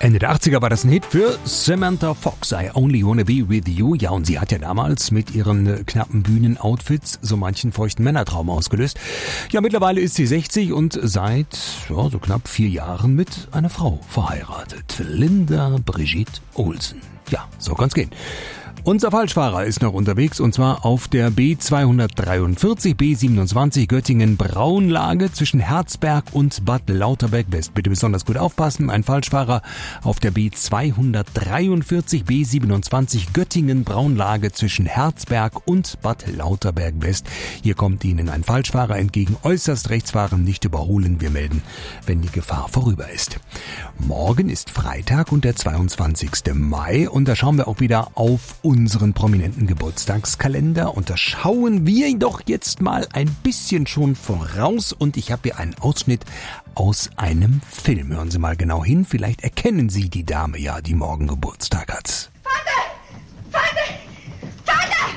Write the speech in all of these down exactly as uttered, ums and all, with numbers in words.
Ende der achtziger war das ein Hit für Samantha Fox, I Only Wanna Be With You. Ja, und sie hat ja damals mit ihren knappen Bühnenoutfits so manchen feuchten Männertraum ausgelöst. Ja, mittlerweile ist sie sechzig und seit ja, so knapp vier Jahren mit einer Frau verheiratet. Linda Brigitte Olsen. Ja, so kann's gehen. Unser Falschfahrer ist noch unterwegs und zwar auf der B zweihundertdreiundvierzig, B siebenundzwanzig Göttingen-Braunlage zwischen Herzberg und Bad Lauterberg-West. Bitte besonders gut aufpassen. Ein Falschfahrer auf der B zweihundertdreiundvierzig, B siebenundzwanzig Göttingen-Braunlage zwischen Herzberg und Bad Lauterberg-West. Hier kommt Ihnen ein Falschfahrer entgegen. Äußerst rechts fahren, nicht überholen. Wir melden, wenn die Gefahr vorüber ist. Morgen ist Freitag und der zweiundzwanzigster Mai und da schauen wir auch wieder auf unseren prominenten Geburtstagskalender und da schauen wir doch jetzt mal ein bisschen schon voraus und ich habe hier einen Ausschnitt aus einem Film. Hören Sie mal genau hin, vielleicht erkennen Sie die Dame ja, die morgen Geburtstag hat. Vater! Vater!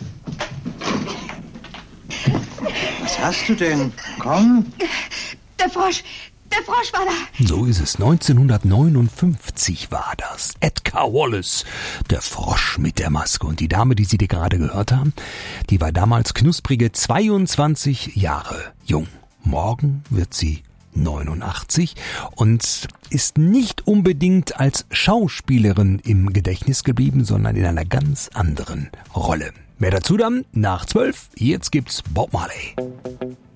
Vater! Was hast du denn? Komm. Der Frosch! Der Frosch war da. So ist es. neunzehnhundertneunundfünfzig war das. Edgar Wallace, der Frosch mit der Maske. Und die Dame, die Sie dir gerade gehört haben, die war damals knusprige zweiundzwanzig Jahre jung. Morgen wird sie neunundachtzig und ist nicht unbedingt als Schauspielerin im Gedächtnis geblieben, sondern in einer ganz anderen Rolle. Mehr dazu dann nach zwölf. Jetzt gibt's Bob Marley.